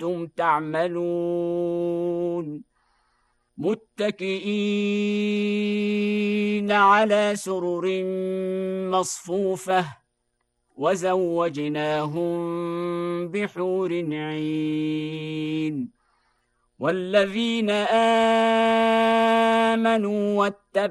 كنتم تعملون متكئين على سرر مصفوفة وزوجناهم بحور عين والذين آمنوا واتبعوا